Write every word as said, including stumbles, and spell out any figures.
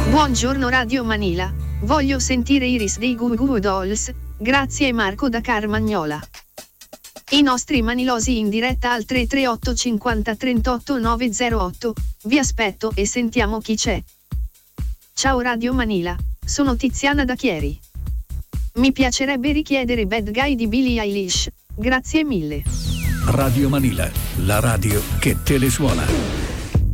Buongiorno Radio Manila, voglio sentire Iris dei Goo Goo Dolls, grazie Marco da Carmagnola. I nostri manilosi in diretta al tre tre otto cinquanta trentotto nove zero otto, vi aspetto e sentiamo chi c'è. Ciao Radio Manila, sono Tiziana da Chieri. Mi piacerebbe richiedere Bad Guy di Billie Eilish, grazie mille. Radio Manila, la radio che te le suona.